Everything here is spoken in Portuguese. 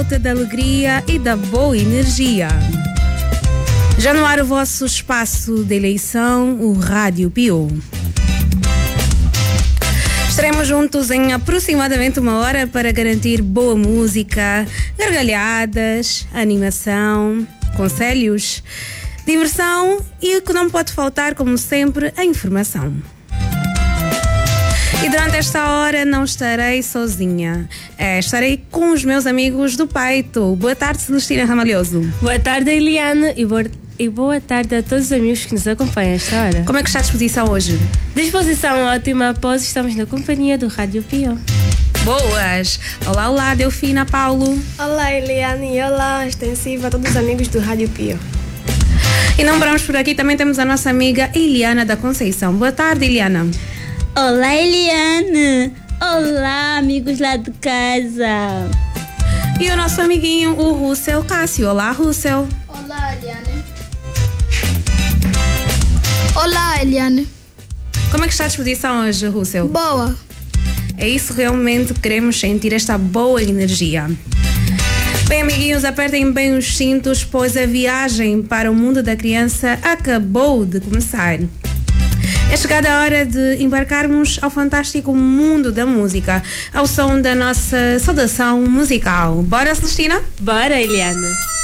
Da alegria e da boa energia. Já no ar o vosso espaço de eleição, o Rádio Pio. Estaremos juntos em aproximadamente uma hora para garantir boa música, gargalhadas, animação, conselhos, diversão e o que não pode faltar, como sempre, a informação. E durante esta hora não estarei sozinha. Estarei com os meus amigos do Paito. Boa tarde, Celestina Ramalhoso. Boa tarde, Eliane. E boa tarde a todos os amigos que nos acompanham a esta hora. Como é que está a disposição hoje? Disposição ótima, após estamos na companhia do Rádio Pio. Boas! Olá, Delfina, Paulo. Olá, Eliane. E olá, extensiva a todos os amigos do Rádio Pio. E não paramos por aqui, também temos a nossa amiga Eliana da Conceição. Boa tarde, Eliana. Olá, Eliane! Olá, amigos lá de casa! E o nosso amiguinho, o Russell Cássio. Olá, Russell! Olá, Eliane! Olá, Eliane! Como é que está a disposição hoje, Russell? Boa! É isso realmente que queremos sentir, esta boa energia. Bem, amiguinhos, apertem bem os cintos, pois a viagem para o mundo da criança acabou de começar. É chegada a hora de embarcarmos ao fantástico mundo da música, ao som da nossa saudação musical. Bora, Celestina? Bora, Eliane!